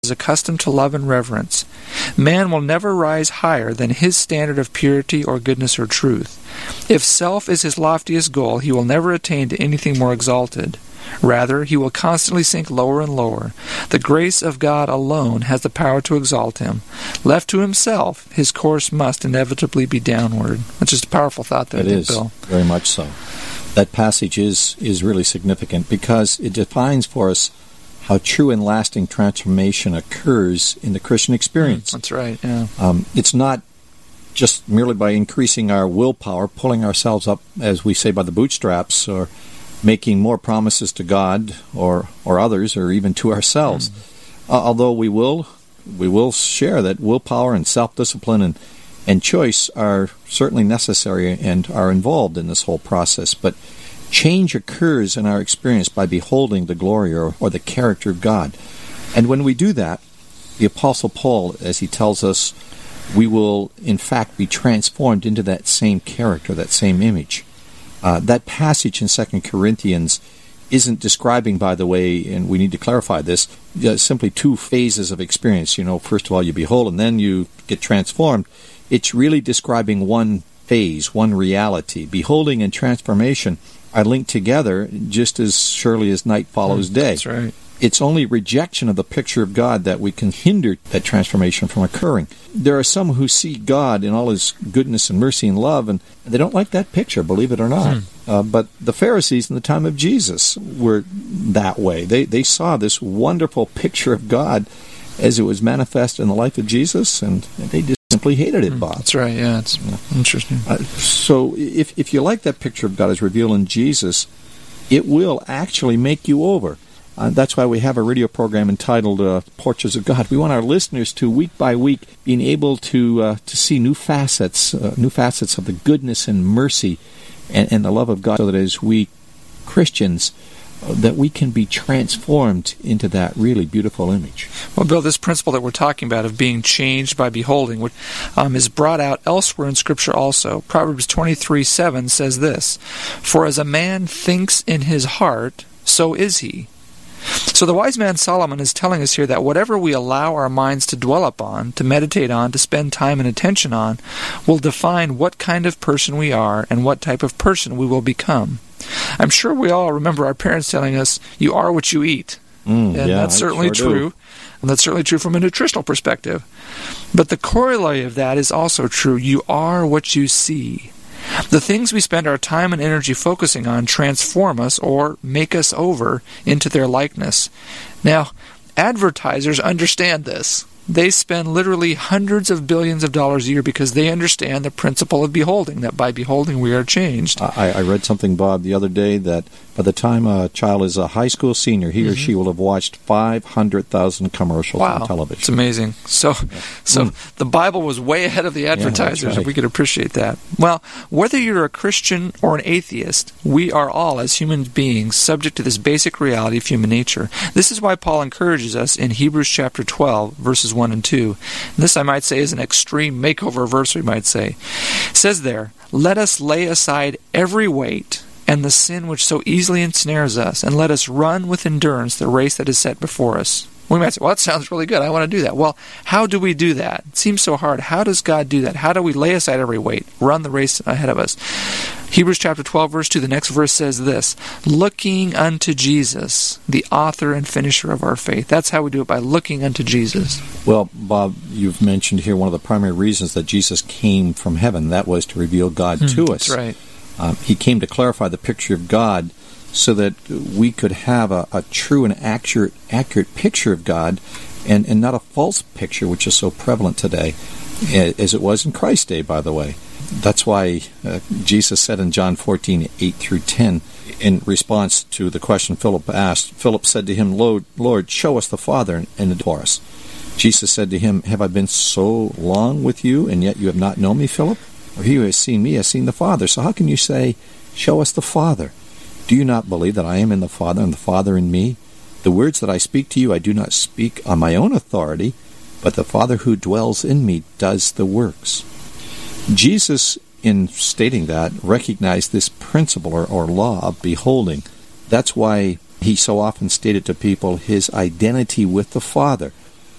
is accustomed to love and reverence. Man will never rise higher than his standard of purity or goodness or truth. If self is his loftiest goal, he will never attain to anything more exalted. Rather, he will constantly sink lower and lower. The grace of God alone has the power to exalt him. Left to himself, his course must inevitably be downward. That's just a powerful thought there, Bill. Very much so. That passage is really significant because it defines for us how true and lasting transformation occurs in the Christian experience. That's right, yeah. It's not just merely by increasing our willpower, pulling ourselves up, as we say, by the bootstraps, or making more promises to God or others, or even to ourselves. Although we will share that willpower and self-discipline and choice are certainly necessary and are involved in this whole process. But change occurs in our experience by beholding the glory or the character of God. And when we do that, the Apostle Paul, as he tells us, we will in fact be transformed into that same character, that same image. That passage in 2 Corinthians isn't describing, by the way, and we need to clarify this, simply two phases of experience. First of all, you behold, and then you get transformed. It's really describing one phase, one reality. Beholding and transformation are linked together just as surely as night follows day. That's right. It's only rejection of the picture of God that we can hinder that transformation from occurring. There are some who see God in all his goodness and mercy and love, and they don't like that picture, believe it or not. But the Pharisees in the time of Jesus were that way. They saw this wonderful picture of God as it was manifest in the life of Jesus, and they just simply hated it, Bob. That's right, yeah, it's interesting. So if you like that picture of God as revealed in Jesus, it will actually make you over. That's why we have a radio program entitled Portraits of God. We want our listeners to, week by week, being able to see new facets of the goodness and mercy and the love of God, so that as we Christians, that we can be transformed into that really beautiful image. Well, Bill, this principle that we're talking about of being changed by beholding is brought out elsewhere in Scripture also. Proverbs 23:7 says this, "For as a man thinks in his heart, so is he." So the wise man Solomon is telling us here that whatever we allow our minds to dwell upon, to meditate on, to spend time and attention on, will define what kind of person we are and what type of person we will become. I'm sure we all remember our parents telling us, you are what you eat. And that's certainly true. And that's certainly true from a nutritional perspective. But the corollary of that is also true. You are what you see. The things we spend our time and energy focusing on transform us or make us over into their likeness. Now, advertisers understand this. They spend literally hundreds of billions of dollars a year because they understand the principle of beholding, that by beholding we are changed. I read something, Bob, the other day that by the time a child is a high school senior, he or she will have watched 500,000 commercials on television. It's amazing. So the Bible was way ahead of the advertisers, if we could appreciate that. Well, whether you're a Christian or an atheist, we are all, as human beings, subject to this basic reality of human nature. This is why Paul encourages us in Hebrews chapter 12, verses 1 and 2. And this, I might say, is an extreme makeover verse, we might say. It says there, "Let us lay aside every weight and the sin which so easily ensnares us, and let us run with endurance the race that is set before us." We might say, well, that sounds really good. I want to do that. Well, how do we do that? It seems so hard. How does God do that? How do we lay aside every weight, run the race ahead of us? Hebrews chapter 12, verse 2, the next verse says this, "Looking unto Jesus, the author and finisher of our faith." That's how we do it, by looking unto Jesus. Well, Bob, you've mentioned here one of the primary reasons that Jesus came from heaven. That was to reveal God to us. That's right. He came to clarify the picture of God so that we could have a true and accurate picture of God, and not a false picture, which is so prevalent today, as it was in Christ's day, by the way. That's why Jesus said in John 14:8 through 10, in response to the question Philip asked, Philip said to him, Lord, show us the Father, and it for us. Jesus said to him, have I been so long with you, and yet you have not known me, Philip? Or he who has seen me has seen the Father. So how can you say, show us the Father? Do you not believe that I am in the Father, and the Father in me? The words that I speak to you, I do not speak on my own authority, but the Father who dwells in me does the works. Jesus, in stating that, recognized this principle or law of beholding. That's why he so often stated to people his identity with the Father.